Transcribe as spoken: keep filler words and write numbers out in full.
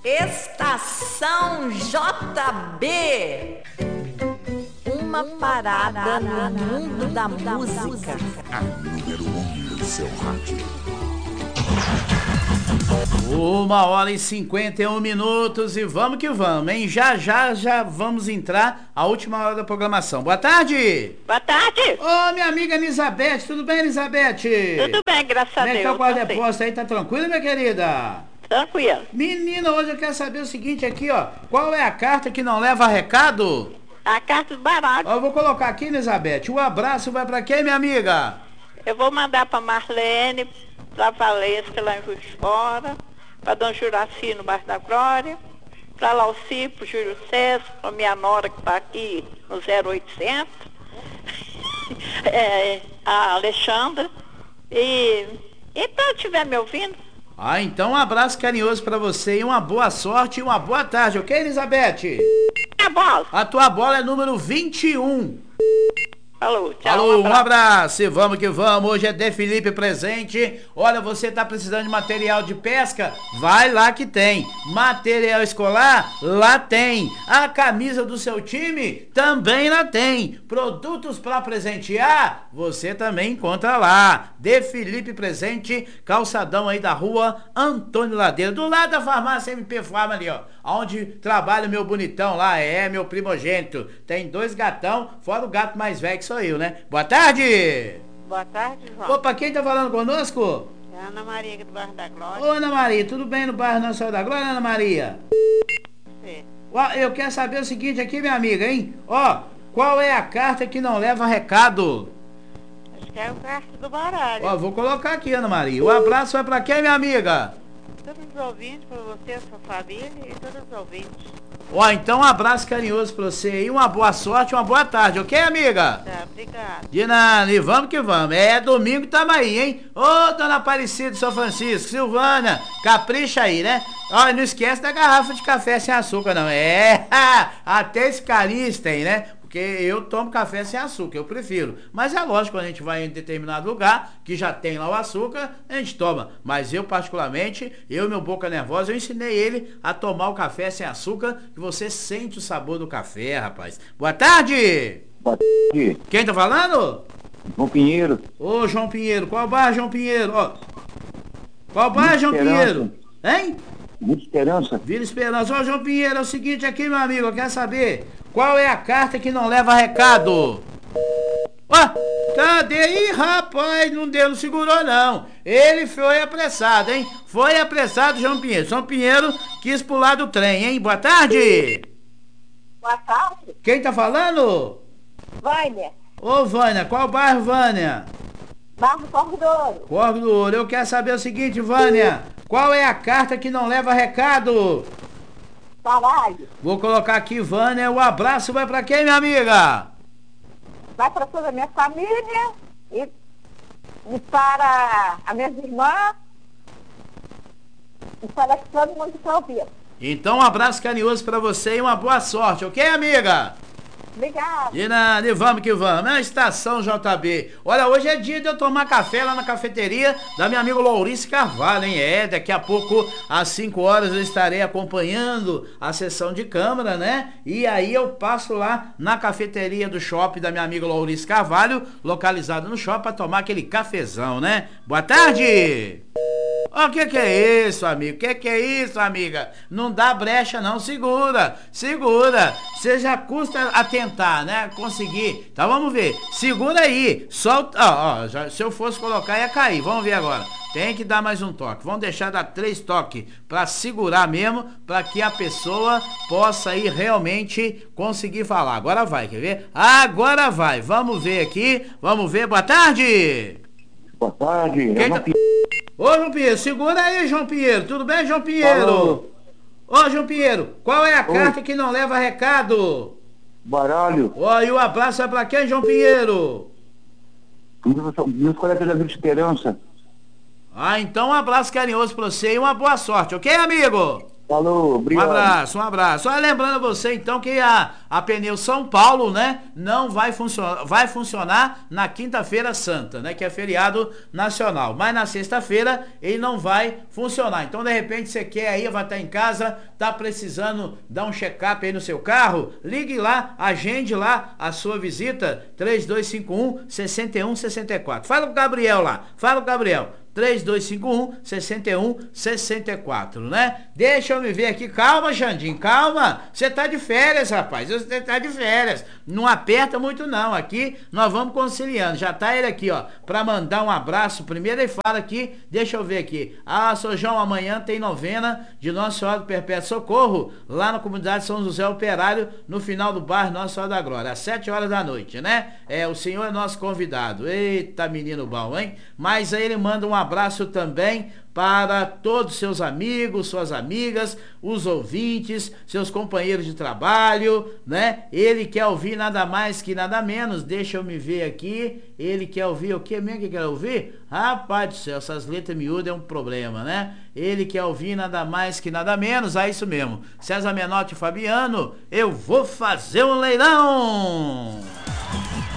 Estação J B. Uma parada no mundo da música. A número um no seu rádio. Uma hora e cinquenta e um minutos e vamos que vamos, hein? Já, já, já vamos entrar a última hora da programação. Boa tarde! Boa tarde! Ô, minha amiga Elizabeth, tudo bem, Elizabeth? Tudo bem, graças a Como é que Deus. é o guarda-posto aí? Tá tranquilo, minha querida? Tranquilo. Menina, hoje eu quero saber o seguinte aqui, ó. Qual é a carta que não leva recado? A carta do baralho. Ó, eu vou colocar aqui, Elizabeth. O abraço vai pra quem, minha amiga? Eu vou mandar pra Marlene, pra Valesca lá em Juiz de Fora, pra Dona Juraci no bairro da Glória, pra Lauci, pro Júlio César, pra minha nora que tá aqui no zero oitocentos, é, a Alexandra, e, e pra estiver me ouvindo. Ah, então um abraço carinhoso pra você e uma boa sorte e uma boa tarde, ok, Elizabeth? A bola. A tua bola é número vinte e um. Falou, tchau. Alô, um um abraço. abraço e vamos que vamos. Hoje é De Felipe presente. Olha, você tá precisando de material de pesca? Vai lá que tem. Material escolar? Lá tem. A camisa do seu time? Também lá tem. Produtos para presentear? Você também encontra lá. De Felipe presente, calçadão aí da rua Antônio Ladeira, do lado da farmácia M P Farma ali, ó. Onde trabalha o meu bonitão lá, é meu primogênito. Tem dois gatão, fora o gato mais velho que sou eu, né? Boa tarde! Boa tarde, João. Opa, quem tá falando conosco? É a Ana Maria aqui do bairro da Glória. Ô, Ana Maria, tudo bem no bairro Nossa Senhora da Glória, Ana Maria? Sim. Ó, eu quero saber o seguinte aqui, minha amiga, hein? Ó, qual é a carta que não leva recado? Acho que é o carta do baralho. Ó, vou colocar aqui, Ana Maria. O abraço vai pra quem, minha amiga? Todos os ouvintes, para você, sua família e todos os ouvintes. Ó, então um abraço carinhoso pra você e uma boa sorte, uma boa tarde, ok, amiga? Tá, obrigado. De nada, e vamos que vamos. É domingo, tamo aí, hein? Ô, dona Aparecida, São Francisco, Silvana, capricha aí, né? Ó, não esquece da garrafa de café sem açúcar, não. É, até esse carinho tem, né? Porque eu tomo café sem açúcar, eu prefiro. Mas é lógico, quando a gente vai em determinado lugar, que já tem lá o açúcar, a gente toma. Mas eu, particularmente, eu e meu boca nervosa, eu ensinei ele a tomar o café sem açúcar, que você sente o sabor do café, rapaz. Boa tarde! Boa tarde. Quem tá falando? João Pinheiro. Ô, João Pinheiro, qual bairro, João Pinheiro? Ó, qual bairro, João Esperança. Pinheiro? Hein? Muita Esperança. Vila Esperança. Ô, João Pinheiro, é o seguinte aqui, meu amigo, eu quero saber qual é a carta que não leva recado? Ó, cadê? Ih, rapaz, não deu, não segurou não. Ele foi apressado, hein? Foi apressado, João Pinheiro. João Pinheiro quis pular do trem, hein? Boa tarde. Boa tarde. Quem tá falando? Vânia, Ô, Vânia, qual bairro, Vânia? Barro Cordouro. Corvo do Ouro. Eu quero saber o seguinte, Vânia. Qual é a carta que não leva recado? Baralho. Vou colocar aqui, Vânia. O abraço vai pra quem, minha amiga? Vai para toda a minha família e, e para a minha irmã e para todo mundo que está ouvindo. Então, um abraço carinhoso pra você e uma boa sorte, ok, amiga? Obrigada. E nada, e vamos que vamos. É a Estação J B. Olha, hoje é dia de eu tomar café lá na cafeteria da minha amiga Laurice Carvalho, hein? É, daqui a pouco, às cinco horas, eu estarei acompanhando a sessão de câmara, né? E aí eu passo lá na cafeteria do shopping da minha amiga Laurice Carvalho, localizada no shopping, pra tomar aquele cafezão, né? Boa tarde! O que que é isso, amigo? O que que é isso, amiga? Não dá brecha não, segura, segura. Você já custa a tentar, né? Conseguir. Então vamos ver. Segura aí. Solta. Ó, ó, já, se eu fosse colocar ia cair. Vamos ver agora. Tem que dar mais um toque. Vamos deixar dar três toques pra segurar mesmo, pra que a pessoa possa aí realmente conseguir falar. Agora vai, quer ver? Agora vai. Vamos ver aqui. Vamos ver. Boa tarde. Boa tarde. Quem É tá- João Ô, João Pinheiro, segura aí, João Pinheiro. Tudo bem, João Pinheiro? Falou. Ô, João Pinheiro, qual é a Oi. carta que não leva recado? Baralho. Ó, e o abraço é pra quem, João Pinheiro? Meus colegas da Vila Esperança. Ah, então um abraço carinhoso pra você e uma boa sorte, ok, amigo? Falou, Um obrigado. abraço, um abraço. Só lembrando você então que a, a Pneu São Paulo, né, não vai funcionar, vai funcionar na quinta-feira santa, né, que é feriado nacional. Mas na sexta-feira ele não vai funcionar. Então, de repente, você quer aí, vai estar em casa, tá precisando dar um check-up aí no seu carro, ligue lá, agende lá a sua visita, três dois cinco um, seis um seis quatro. Fala com o Gabriel lá, fala com o Gabriel. três dois cinco um, seis um seis quatro, né? Deixa eu me ver aqui. Calma, Jandim, calma. Você tá de férias, rapaz. Você tá de férias. Não aperta muito, não. Aqui nós vamos conciliando. Já tá ele aqui, ó, pra mandar um abraço. Primeiro ele fala aqui, deixa eu ver aqui. Ah, seu João, amanhã tem novena de Nossa Senhora do Perpétuo Socorro, lá na comunidade São José Operário, no final do bairro Nossa Senhora da Glória, às sete horas da noite, né? É, o senhor é nosso convidado. Eita, menino bom, hein? Mas aí ele manda um abraço também para todos seus amigos, suas amigas, os ouvintes, seus companheiros de trabalho, né? Ele quer ouvir nada mais que nada menos. Deixa eu me ver aqui. Ele quer ouvir o que mesmo que quer ouvir? Rapaz do céu, essas letras miúdas é um problema, né? Ele quer ouvir nada mais que nada menos. É isso mesmo. César Menotti e Fabiano, eu vou fazer um leilão!